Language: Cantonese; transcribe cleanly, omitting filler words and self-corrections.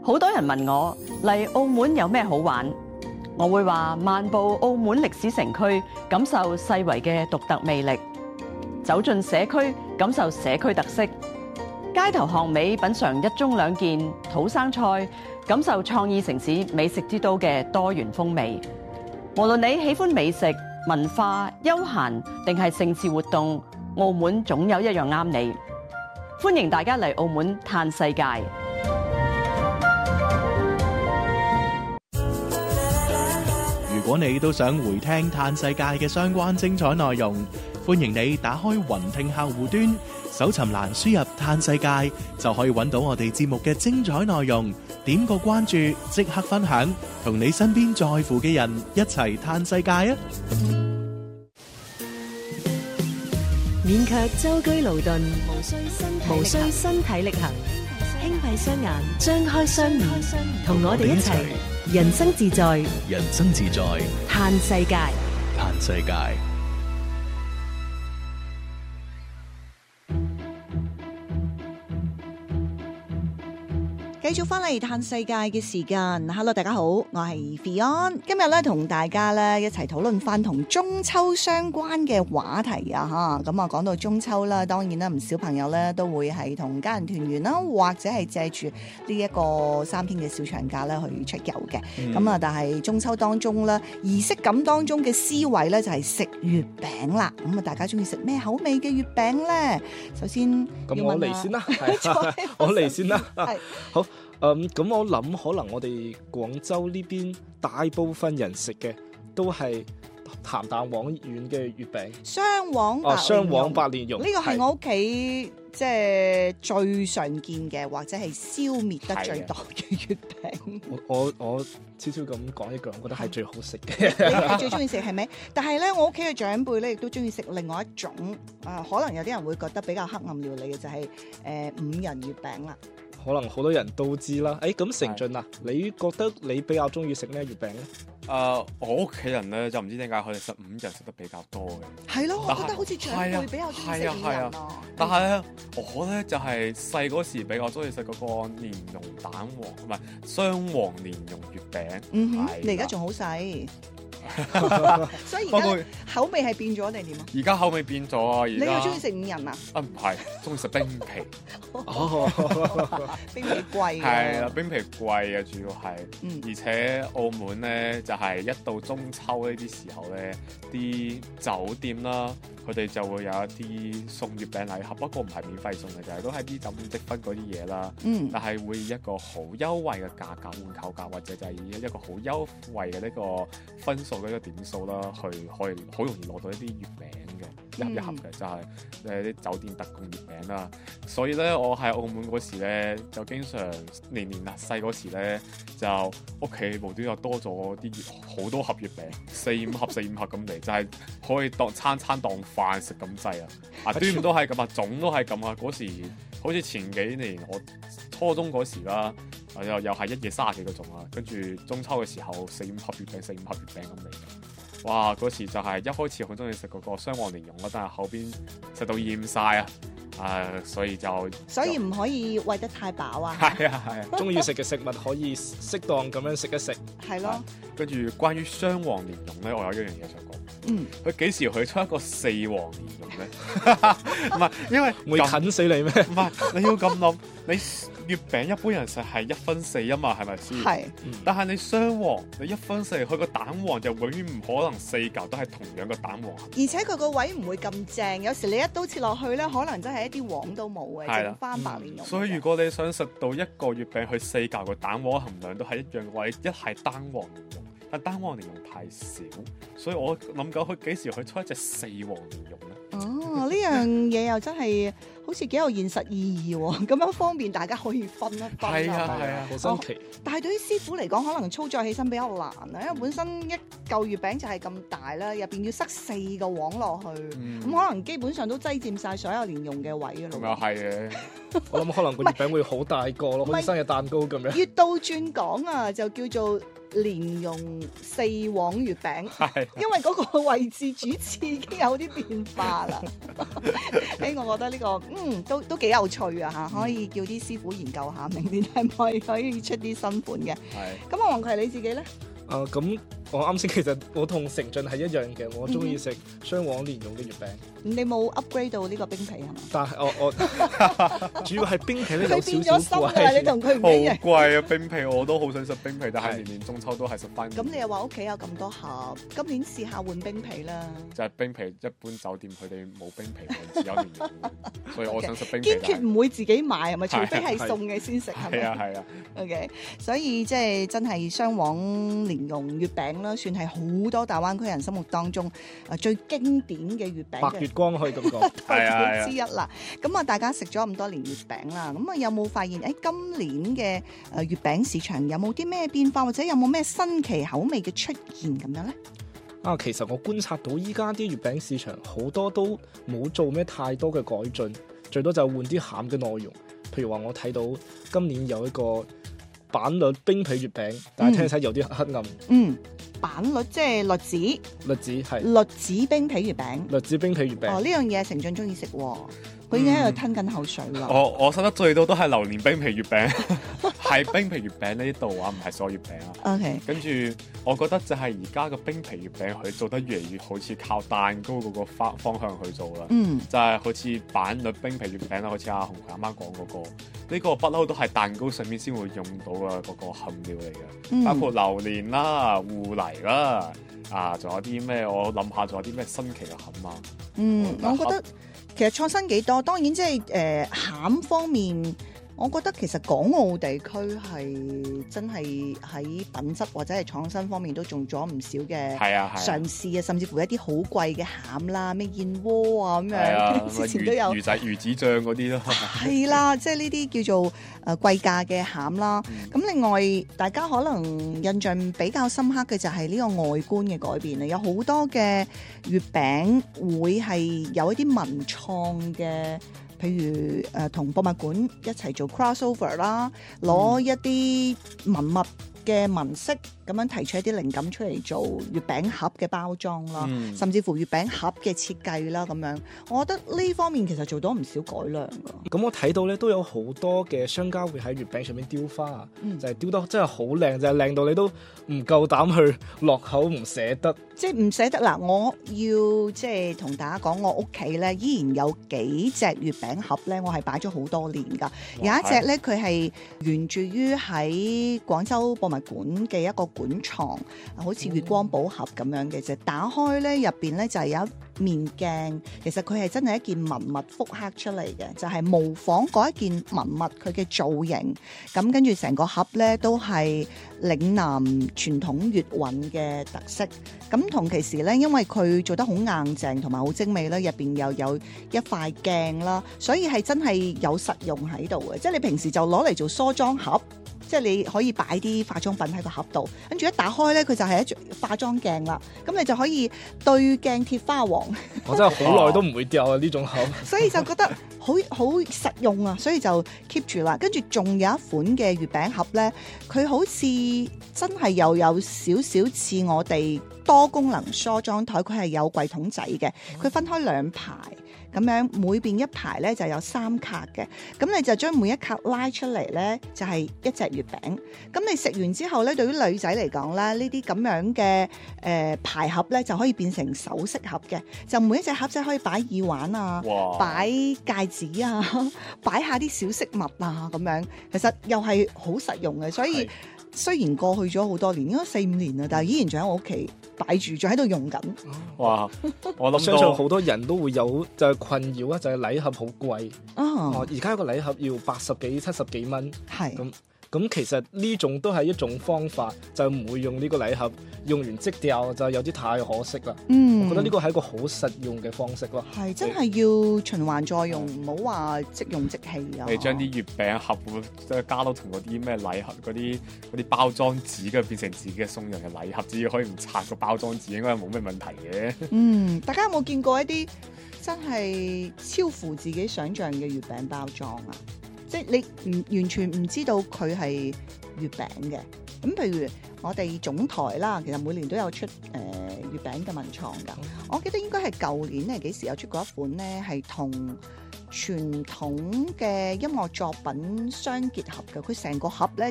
好多人問我嚟澳門有咩好玩，我會話漫步澳門歷史城區，感受世遺嘅獨特魅力；走進社區，感受社區特色；街頭巷尾品嚐一盅兩件土生菜，感受創意城市美食之都嘅多元風味。無論你喜歡美食、文化、休閒定係盛事活動，澳門總有一樣啱你。歡迎大家嚟澳門嘆世界。 如果你都想回聽嘆世界嘅相關精彩內容，歡迎你打開雲聽客戶端，搜尋欄輸入嘆世界，就可以揾到我哋節目嘅精彩內容。點個關注，即刻分享，同你身邊在乎嘅人一齊嘆世界啊！ 勉強舟車勞頓，無需身體力行，輕閉雙眼，張開雙面，同我哋一齊人生自在， 人生自在， 嘆世界， 嘆世界。 繼續翻嚟嘆世界嘅時間 ，Hello 大家好，我係 Fion， 今日咧同大家咧一齊討論翻同中秋相關嘅話題啊吓，咁啊講到中秋啦，當然啦唔少朋友咧都會係同家人團圓啦，或者係借住呢一個3天嘅小長假咧去出遊嘅，咁啊但係中秋當中咧儀式感當中嘅思維咧就係食月餅啦，咁啊大家中意食咩口味嘅月餅咧？首先咁我嚟先啦，我嚟先啦，好。咁我諗可能我哋廣州呢邊大部分人食嘅都係鹹蛋黃縣嘅月餅， 雙黃白蓮蓉，呢個係我屋企即係最常見嘅，或者係消滅得最多嘅月餅。 我悄悄咁講一句，我覺得係最好食嘅。 你係最中意食係咪？但係咧，我屋企嘅長輩咧亦都中意食另外一種可能有啲人會覺得比較黑暗料理嘅就係五仁月餅啦。 可能好多人都知啦。咁成俊啊，你覺得你比較中意食咩月餅咧？ 我屋企人咧就唔知點解佢哋食五仁食得比較多嘅。 係咯，我覺得好似長輩比較中意食五仁但係咧，我咧就係細嗰時比較中意食嗰個蓮蓉蛋黃，唔係雙黃蓮蓉月餅。 你而家仲好細。所以而家口味係變咗定點啊？ 而家口味變咗啊！你又中意食五仁啊？ 唔係，中意食冰皮。 冰皮貴。 係啦，冰皮貴啊，主要係。而且澳門咧，就係一到中秋呢啲時候咧，啲酒店啦，佢哋就會有一啲送月餅禮盒，不過唔係免費送嘅，就係都係啲酒店積分嗰啲嘢啦。但係會以一個好優惠嘅價格換購價，或者就係以一個好優惠嘅呢個分數嘅一個點數啦，去可以好容易攞到一啲月餅嘅一盒嘅，就係啲酒店特供月餅啦。所以咧，我喺澳門嗰時咧，就經常年細嗰時咧，就屋企無端又多咗啲好多盒月餅，4、5盒咁嚟，就係可以當餐當飯食咁滯啊！端午都係咁啊，粽都係咁啊！嗰時好似前幾年我初中嗰時啦，又係1夜30幾個粽啊，跟住中秋嘅時候4、5盒月餅咁嚟嘅。哇！嗰時就係一開始好中意食嗰個雙黃蓮蓉啦，但係後邊食到厭晒啊！所以唔可以餵得太飽啊！ 係啊，中意食嘅食物可以適當咁樣食一食。 係咯。 跟住關於雙黃蓮蓉咧，我有一樣嘢想講。佢幾時去出一個4黃蓮蓉咧？唔係，因為會近死你咩？ 唔係，你要咁諗，你月餅一般人食係1分4啊嘛，係咪先？ 係。 但係你雙黃，你1分4，佢個蛋黃就永遠唔可能4嚿都係同樣嘅蛋黃。 而且佢個位唔會咁正，有時你一刀切落去咧，可能真係一啲黃都冇嘅，剩翻白蓮蓉。 所以如果你想食到一個月餅，佢4嚿個蛋黃含量都係一樣嘅話，一係單黃蓮蓉。但單黃蓮蓉太少，所以我諗緊佢幾時去出一隻4黃蓮蓉咧？ 呢樣嘢又真係好似幾有現實意義喎，咁樣方便大家可以分一分。 係啊，好新奇。 但係對於師傅嚟講，可能操作起身比較難啊，因為本身一嚿月餅就係咁大啦，入邊要塞4個黃落去，咁可能基本上都擠佔晒所有蓮蓉嘅位㗎咯。 咁又係嘅。 我諗可能個月餅會好大個咯，好似生日蛋糕咁樣。 越倒轉講啊，就叫做蓮蓉4黃月餅，因為嗰個位置主次已經有啲變化啦。我覺得呢個都幾有趣啊嚇，可以叫啲師傅研究下，明年係咪可以出啲新款嘅？咁阿黃葵你自己咧？ 咁我啱先其實我同成俊係一樣嘅，我中意食雙黃蓮蓉嘅月餅。 你冇 upgrade 到呢個冰皮係嘛？ 但係我主要係冰皮咧有佢變少咗心少貴。 㗎，你同佢唔一樣。 好貴啊！冰皮我都好想食冰皮，但係年年中秋都係食翻。 咁你又話屋企有咁多盒，今年試下換冰皮啦。 就係冰皮，一般酒店佢哋冇冰皮，只有蓮蓉嘅，所以我想食冰皮。 堅決唔會自己買係咪？除非係送嘅先食係咪？ 係啊。 OK， 所以即係真係雙黃蓮蓉月餅啦，算係好多大灣區人心目當中最經典嘅月餅白月光可以咁講， 係之一啦。咁大家食咗咁多年月餅啦，咁有冇發現今年嘅月餅市場有冇啲咩變化，或者有冇咩新奇口味嘅出現咁樣咧？ 其實我觀察到依家啲月餅市場好多都冇做咩太多嘅改進，最多就換啲餡嘅內容。譬如話我睇到今年有一個板栗冰皮月餅，但係聽起嚟有啲黑暗。 板栗即係栗子， 係栗子冰皮月餅。 栗子冰皮月餅。 呢樣嘢成俊中意食喎，佢已經喺度吞緊口水啦。 我食得最多都係榴蓮冰皮月餅，係冰皮月餅呢度啊，唔係所有月餅啊。 OK。 跟住我覺得就係而家個冰皮月餅佢做得越嚟越好似靠蛋糕嗰個方向去做啦。就係好似板栗冰皮月餅啦，好似阿紅佢啱啱講嗰個，呢個不嬲都係蛋糕上面先會用到嘅嗰個餡料嚟嘅，包括榴蓮啦、芋泥啦，仲有啲咩？我諗下仲有啲咩新奇嘅餡啊？ 我覺得其實創新幾多，當然即係餡方面。我覺得其實港澳地區係真係喺品質或者係創新方面都做咗唔少嘅嘗試啊，甚至乎一啲好貴嘅餡啦，咩燕窩啊咁樣，之前都有魚子醬嗰啲咯， 係啦，即係呢啲叫做貴價嘅餡啦。咁另外大家可能印象比較深刻嘅就係呢個外觀嘅改變啊，有好多嘅月餅會係有一啲文創嘅。譬如同博物館一齊做 crossover 啦，攞一啲文物嘅紋飾咁樣提出一啲靈感出嚟做月餅盒嘅包裝啦，甚至乎月餅盒嘅設計啦咁樣，我覺得呢方面其實做到唔少改良㗎。 咁我睇到咧都有好多嘅商家會喺月餅上面雕花，就係雕得真係好靚，就係靚到你都唔夠膽去落口，唔捨得。 即係唔捨得嗱，我要即係同大家講，我屋企咧依然有幾隻月餅盒咧，我係擺咗好多年㗎。有一隻咧，佢係源自於喺廣州博物館嘅一個館藏，好似月光寶盒咁樣嘅啫。打開咧，入邊咧就係有一面鏡，其實佢係真係一件文物復刻出嚟嘅，就係模仿嗰一件文物佢嘅造型。咁跟住成個盒咧都係嶺南傳統月韻嘅特色。咁同其時咧，因為佢做得好硬淨同埋好精美啦，入邊又有一塊鏡啦，所以係真係有實用喺度嘅。即係你平時就攞嚟做梳妝盒。即係你可以擺啲化妝品喺個盒度，跟住一打開咧，佢就係一化妝鏡啦。咁你就可以對鏡貼花黃。 我真係好耐都唔會掉啊呢種盒。 所以就覺得好實用啊，所以就 keep 住啦。跟住仲有一款嘅月餅盒咧，佢好似真係又有少少似我哋多功能梳妝台，佢係有櫃桶仔嘅，佢分開兩排。咁樣每邊一排咧就有3格嘅，咁你就將每一格拉出嚟咧，就係一隻月餅。咁你食完之後咧，對於女仔嚟講咧，呢啲咁樣嘅牌盒咧，就可以變成首飾盒嘅，就每一隻盒仔可以擺耳環啊，擺戒指啊，擺下啲小飾物啊咁樣，其實又係好實用嘅。所以雖然過去咗好多年，應該4-5年啦，但係依然仲喺我屋企擺住，仲喺度用緊。 哇！我諗相信好多人都會有就係困擾啊，就係禮盒好貴。而家個禮盒要80幾、70幾蚊。係。咁其實呢種都係一種方法，就唔會用呢個禮盒，用完即掉，就有啲太可惜啦。我覺得呢個係一個好實用嘅方式咯。 係真係要循環再用，唔好話即用即棄啊！ 你將啲月餅盒即係加到同嗰啲咩禮盒嗰啲包裝紙嘅變成自己嘅送人嘅禮盒，只要可以唔拆個包裝紙，應該係冇咩問題嘅。 大家有冇見過一啲真係超乎自己想象嘅月餅包裝啊？ 即係你完全唔知道佢係月餅嘅。咁譬如我哋總台啦，其實每年都有出月餅嘅文創㗎。我記得應該係舊年係幾時有出過一款咧，係同傳統嘅音樂作品相結合嘅。佢成個盒咧